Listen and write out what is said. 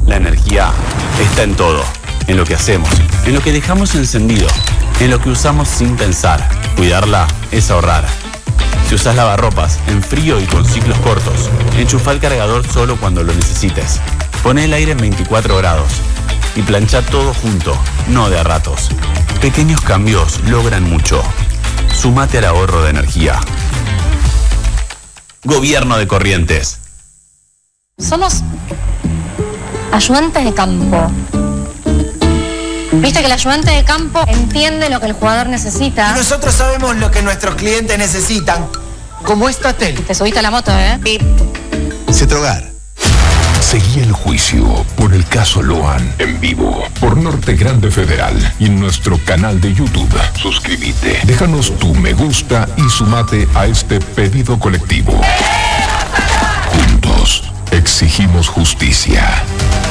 La energía está en todo, en lo que hacemos, en lo que dejamos encendido, en lo que usamos sin pensar. Cuidarla es ahorrar. Si usas lavarropas en frío y con ciclos cortos, enchufa el cargador solo cuando lo necesites. Poné el aire en 24 grados y plancha todo junto, no de a ratos. Pequeños cambios logran mucho. Súmate al ahorro de energía. Gobierno de Corrientes. Somos ayudantes de campo. Viste que el ayudante de campo entiende lo que el jugador necesita. Y nosotros sabemos lo que nuestros clientes necesitan. Como esta tele. Te subiste a la moto, ¿eh? Pip. Cetrogar. Seguí el juicio por el caso Loan en vivo por Norte Grande Federal y en nuestro canal de YouTube. Suscríbete, déjanos tu me gusta y sumate a este pedido colectivo. Juntos exigimos justicia.